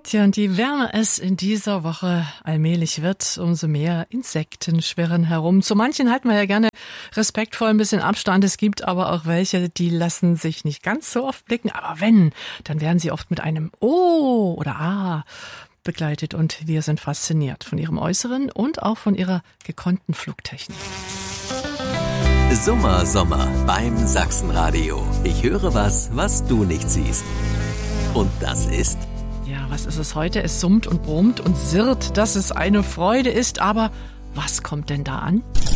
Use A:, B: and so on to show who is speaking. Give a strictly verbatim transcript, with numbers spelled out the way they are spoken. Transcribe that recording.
A: Tja, und je wärmer es in dieser Woche allmählich wird, umso mehr Insekten schwirren herum. Zu manchen halten wir ja gerne respektvoll ein bisschen Abstand. Es gibt aber auch welche, die lassen sich nicht ganz so oft blicken. Aber wenn, dann werden sie oft mit einem Oh oder Ah begleitet. Und wir sind fasziniert von ihrem Äußeren und auch von ihrer gekonnten Flugtechnik.
B: Summer, Sommer beim Sachsenradio. Ich höre was, was du nicht siehst. Und das ist...
A: Ja, was ist es heute? Es summt und brummt und sirrt, dass es eine Freude ist. Aber was kommt denn da an?